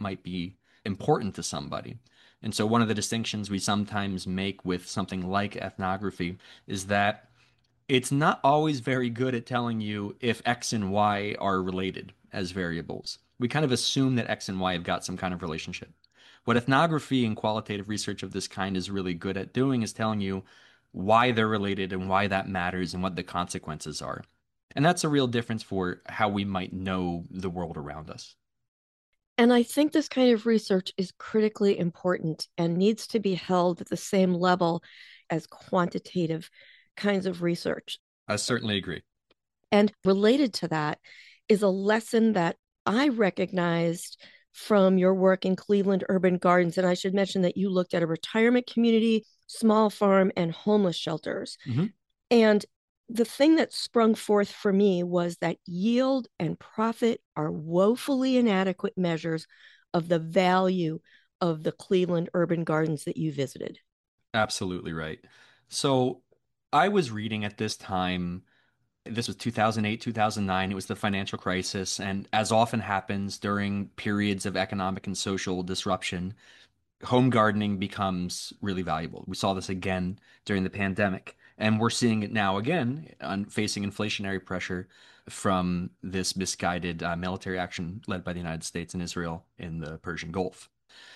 might be important to somebody. And so one of the distinctions we sometimes make with something like ethnography is that it's not always very good at telling you if X and Y are related as variables. We kind of assume that X and Y have got some kind of relationship. What ethnography and qualitative research of this kind is really good at doing is telling you why they're related and why that matters and what the consequences are. And that's a real difference for how we might know the world around us. And I think this kind of research is critically important and needs to be held at the same level as quantitative kinds of research. I certainly agree. And related to that is a lesson that I recognized from your work in Cleveland Urban Gardens. And I should mention that you looked at a retirement community, small farm, and homeless shelters. Hmm. And the thing that sprung forth for me was that yield and profit are woefully inadequate measures of the value of the Cleveland urban gardens that you visited. Absolutely right. So I was reading at this time. This was 2008, 2009. It was the financial crisis. And as often happens during periods of economic and social disruption, home gardening becomes really valuable. We saw this again during the pandemic. And we're seeing it now again, facing inflationary pressure from this misguided military action led by the United States and Israel in the Persian Gulf.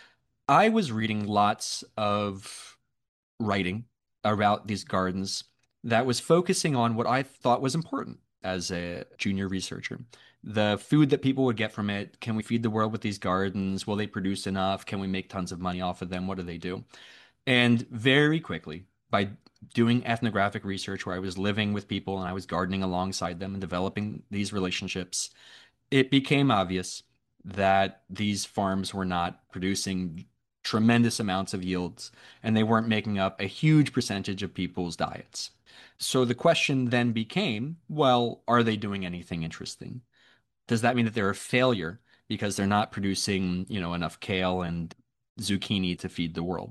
I was reading lots of writing about these gardens that was focusing on what I thought was important as a junior researcher. The food that people would get from it. Can we feed the world with these gardens? Will they produce enough? Can we make tons of money off of them? What do they do? And very quickly, by doing ethnographic research where I was living with people and I was gardening alongside them and developing these relationships, it became obvious that these farms were not producing tremendous amounts of yields and they weren't making up a huge percentage of people's diets. So the question then became, well, are they doing anything interesting? Does that mean that they're a failure because they're not producing, enough kale and zucchini to feed the world?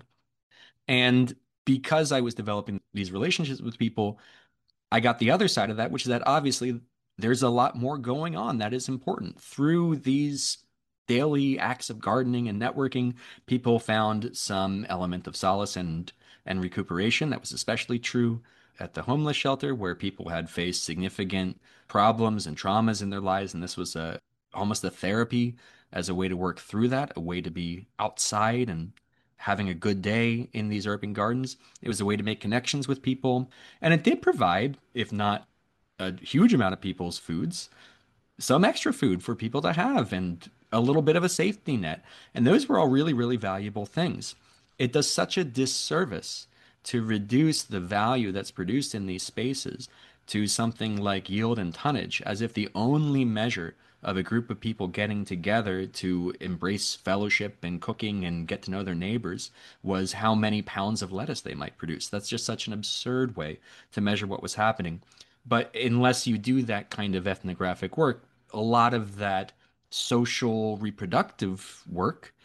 And because I was developing these relationships with people, I got the other side of that, which is that obviously there's a lot more going on that is important. Through these daily acts of gardening and networking, people found some element of solace and recuperation. That was especially true at the homeless shelter, where people had faced significant problems and traumas in their lives, and this was a almost a therapy as a way to work through that, a way to be outside and having a good day in these urban gardens. It was a way to make connections with people. And it did provide, if not a huge amount of people's foods, some extra food for people to have and a little bit of a safety net. And those were all really, really valuable things. It does such a disservice to reduce the value that's produced in these spaces to something like yield and tonnage, as if the only measure of a group of people getting together to embrace fellowship and cooking and get to know their neighbors was how many pounds of lettuce they might produce. That's just such an absurd way to measure what was happening. But unless you do that kind of ethnographic work, a lot of that social reproductive work